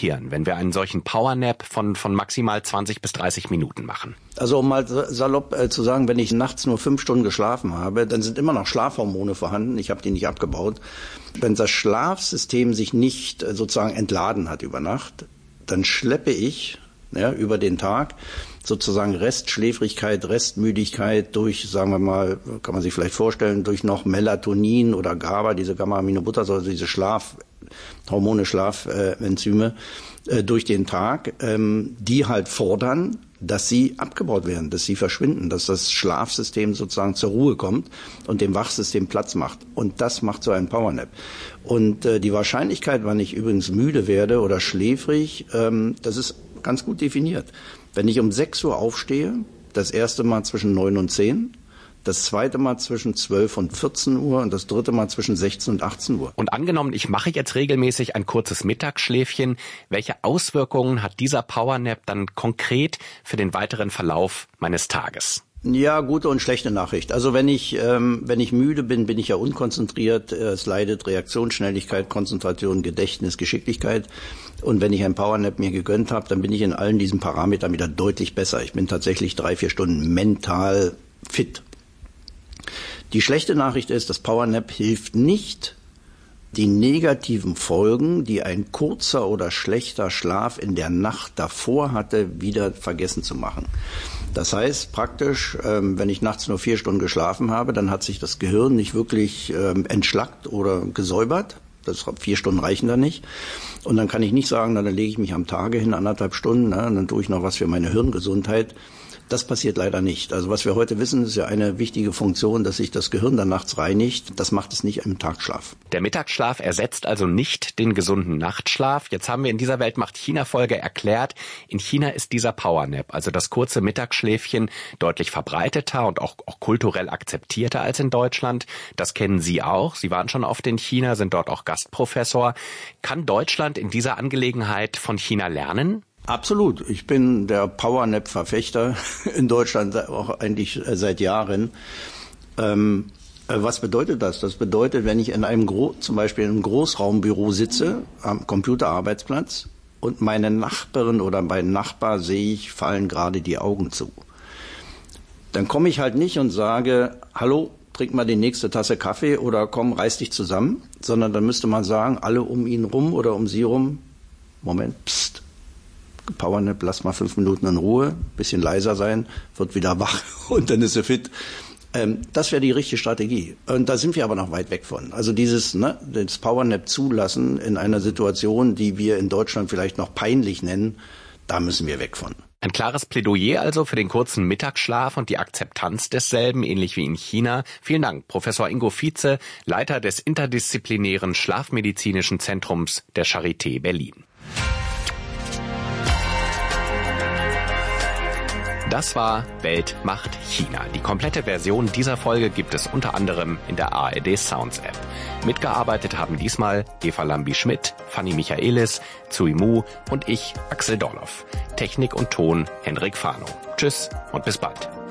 Hirn, wenn wir einen solchen Powernap von maximal 20 bis 30 Minuten machen? Also um mal salopp zu sagen, wenn ich nachts nur 5 Stunden geschlafen habe, dann sind immer noch Schlafhormone vorhanden. Ich habe die nicht abgebaut. Wenn das Schlafsystem sich nicht sozusagen entladen hat über Nacht, dann schleppe ich über den Tag sozusagen Restschläfrigkeit, Restmüdigkeit durch, sagen wir mal, kann man sich vielleicht vorstellen, durch noch Melatonin oder GABA, diese Gamma-Aminobuttersäure, also diese Schlafhormone, Schlafenzyme durch den Tag, die halt fordern, dass sie abgebaut werden, dass sie verschwinden, dass das Schlafsystem sozusagen zur Ruhe kommt und dem Wachsystem Platz macht. Und das macht so ein Powernap. Und die Wahrscheinlichkeit, wann ich übrigens müde werde oder schläfrig, das ist ganz gut definiert. Wenn ich um 6 Uhr aufstehe, das erste Mal zwischen 9 und 10, das zweite Mal zwischen 12 und 14 Uhr und das dritte Mal zwischen 16 und 18 Uhr. Und angenommen, ich mache jetzt regelmäßig ein kurzes Mittagsschläfchen, welche Auswirkungen hat dieser Powernap dann konkret für den weiteren Verlauf meines Tages? Ja, gute und schlechte Nachricht. Also wenn ich müde bin, bin ich ja unkonzentriert. Es leidet Reaktionsschnelligkeit, Konzentration, Gedächtnis, Geschicklichkeit. Und wenn ich ein Powernap mir gegönnt habe, dann bin ich in allen diesen Parametern wieder deutlich besser. Ich bin tatsächlich 3-4 Stunden mental fit. Die schlechte Nachricht ist, das Powernap hilft nicht, die negativen Folgen, die ein kurzer oder schlechter Schlaf in der Nacht davor hatte, wieder vergessen zu machen. Das heißt praktisch, wenn ich nachts nur 4 Stunden geschlafen habe, dann hat sich das Gehirn nicht wirklich entschlackt oder gesäubert. 4 Stunden reichen da nicht. Und dann kann ich nicht sagen, dann lege ich mich am Tage hin, 1,5 Stunden, dann tue ich noch was für meine Hirngesundheit. Das passiert leider nicht. Also was wir heute wissen, ist ja eine wichtige Funktion, dass sich das Gehirn dann nachts reinigt. Das macht es nicht im Tagschlaf. Der Mittagsschlaf ersetzt also nicht den gesunden Nachtschlaf. Jetzt haben wir in dieser Welt macht China-Folge erklärt, in China ist dieser Powernap, also das kurze Mittagsschläfchen, deutlich verbreiteter und auch kulturell akzeptierter als in Deutschland. Das kennen Sie auch. Sie waren schon oft in China, sind dort auch Gastprofessor. Kann Deutschland in dieser Angelegenheit von China lernen? Absolut. Ich bin der Powernap-Verfechter in Deutschland auch eigentlich seit Jahren. Was bedeutet das? Das bedeutet, wenn ich in einem zum Beispiel in einem Großraumbüro sitze, am Computerarbeitsplatz, und meine Nachbarin oder mein Nachbar sehe ich, fallen gerade die Augen zu. Dann komme ich halt nicht und sage, hallo, trink mal die nächste Tasse Kaffee oder komm, reiß dich zusammen, sondern dann müsste man sagen, alle um ihn rum oder um sie rum, Moment, pst. Powernap, lass mal 5 Minuten in Ruhe, bisschen leiser sein, wird wieder wach und dann ist er fit. Das wäre die richtige Strategie. Und da sind wir aber noch weit weg von. Also das Powernap zulassen in einer Situation, die wir in Deutschland vielleicht noch peinlich nennen, da müssen wir weg von. Ein klares Plädoyer also für den kurzen Mittagsschlaf und die Akzeptanz desselben, ähnlich wie in China. Vielen Dank, Professor Ingo Vietze, Leiter des interdisziplinären Schlafmedizinischen Zentrums der Charité Berlin. Das war Welt macht China. Die komplette Version dieser Folge gibt es unter anderem in der ARD Sounds App. Mitgearbeitet haben diesmal Eva Lambi-Schmidt, Fanny Michaelis, Zui Mu und ich, Axel Dorloff. Technik und Ton Henrik Fahnow. Tschüss und bis bald.